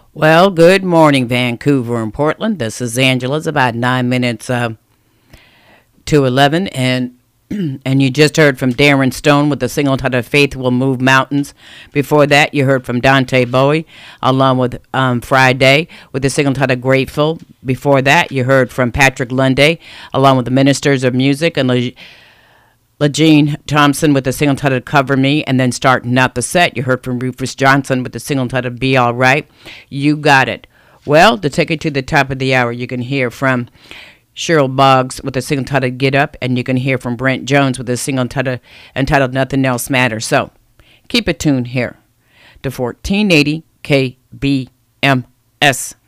Well, good morning, Vancouver and Portland. This is Angela. It's about 9 minutes to 11, and and you just heard from Darren Stone with the single titled "Faith Will Move Mountains." Before that, you heard from Dante Bowie along with Friday with the single titled "Grateful." Before that, you heard from Patrick Lunday along with the Ministers of Music and LaJean Thompson with the single titled "Cover Me," and then starting out the set, you heard from Rufus Johnson with the single titled "Be All Right." You got it. Well, to take it to the top of the hour, you can hear from Cheryl Boggs with the single titled "Get Up," and you can hear from Brent Jones with the single entitled "Nothing Else Matters." So keep it tuned here to 1480 KBMS.